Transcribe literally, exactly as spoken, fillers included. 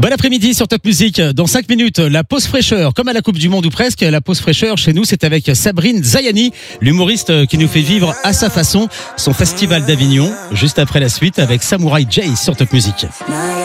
Bon après-midi sur Top Music. Dans cinq minutes, la pause fraîcheur, comme à la Coupe du Monde ou presque. La pause fraîcheur chez nous, c'est avec Sabrine Zayani, l'humoriste qui nous fait vivre à sa façon son festival d'Avignon. Juste après la suite avec Samouraï Jay sur Top Music.